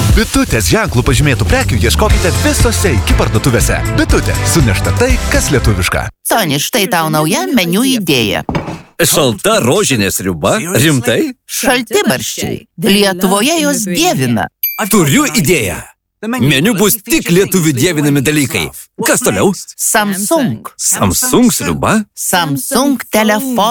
Bitutės ženklų pažymėtų prekių ieškokite visose iki parduotuvėse. Bitutė, sunešta tai, kas lietuviška. Soni, štai tau nauja meniu idėja. Šalta rožinė sriuba? Rimtai? Šaltibarščiai. Lietuvoje jos dievina. Turiu idėją. Meniu bus tik lietuvių dievinami dalykai. Kas toliau? Samsung. Samsung sriuba? Samsung telefonas.